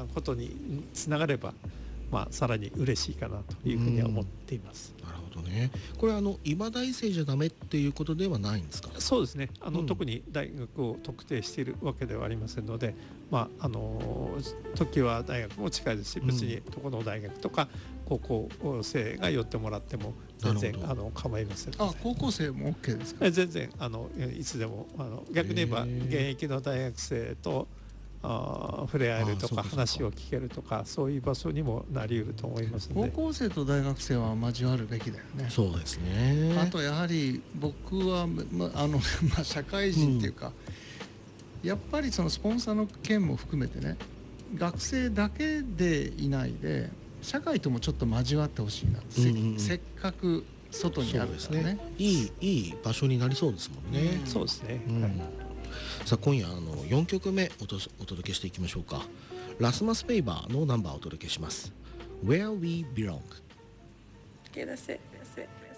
ことにつながれば、さらに嬉しいかなというふうには思っています。 なるほどね。これ今大生じゃダメっていうことではないんですか？ そうですね。特に大学を特定しているわけではありませんので、時は大学も近いですし、別にどこの大学とか高校生が寄ってもらっても全然構いませんので。 高校生も OK ですか？ 全然いつでも逆に言えば現役の大学生と触れ合えるとか話を聞けるとか、そういう場所にもなりうると思いますので、 高校生と大学生は交わるべきだよね。 そうですね。 あとやはり僕は、社会人っていうか、やっぱりそのスポンサーの件も含めてね、学生だけでいないで社会ともちょっと交わってほしいな、せっかく外にあるからね。 いい場所になりそうですもんね。 そうですね。 さあ今夜4曲目お届けしていきましょうか。ラスマス・ペイバーのナンバーをお届けします。 Where We Belong。 Okay, that's it.